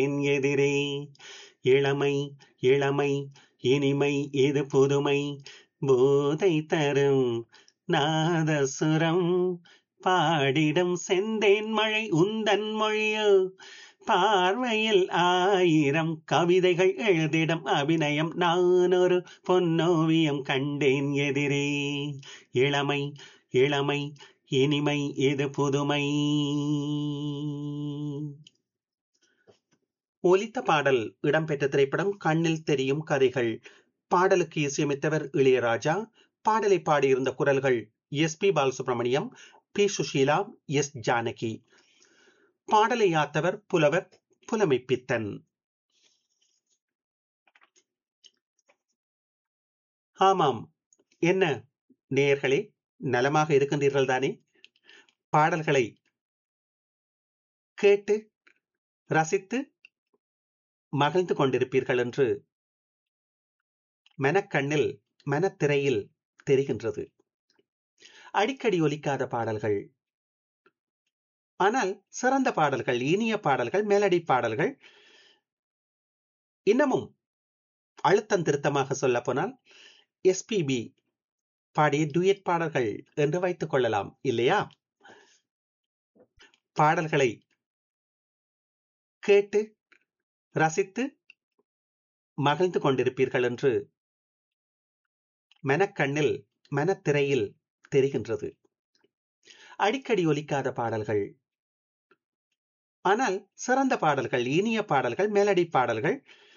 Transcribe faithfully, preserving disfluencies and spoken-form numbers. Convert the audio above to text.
என் எதிரே இளமை இளமை இனிமை இது புதுமை போதை தரும் நாதசுரம் பாடிடும் செந்தேன் மழை உந்தன் மொழியோ பார்வையில் ஆயிரம் கவிதைகள் எழுதிடும் அபிநயம் நான் ஒரு பொன்னோவியம் கண்டேன் எதிரே இளமை இளமை இனிமை இது புதுமை. ஒலித்த பாடல் இடம்பெற்ற திரைப்படம் கண்ணில் தெரியும் கதைகள். பாடலுக்கு இசையமைத்தவர் இளையராஜா. பாடலை பாடியிருந்த குரல்கள் S B Balasubramaniam, B Sushila, S Janaki. பாடலை யாத்தவர் புலவர் புலமைப்பித்தன். ஆமாம், என்ன நேயர்களே, நலமாக இருக்கின்றீர்கள் தானே? பாடல்களை கேட்டு ரசித்து மகிழ்ந்து கொண்டிருப்பீர்கள் என்று மனக்கண்ணில் மனத்திரையில் தெரிகின்றது. அடிக்கடி ஒலிக்காத பாடல்கள், ஆனால் சிறந்த பாடல்கள், இனிய பாடல்கள், மெலடி பாடல்கள். இன்னமும் அழுத்தம் திருத்தமாக சொல்ல போனால் எஸ்பிபி பாடிய டூயட் பாடல்கள் என்று வைத்துக் கொள்ளலாம் இல்லையா? பாடல்களை கேட்டு ரசித்து மகிழ்ந்து கொண்டிருப்பீர்கள் என்று மனக்கண்ணில் மனத்திரையில் தெரிகின்றது. அடிக்கடி ஒலிக்காத பாடல்கள், ஆனால் சிறந்த பாடல்கள், இனிய பாடல்கள், மெலடி பாடல்கள்.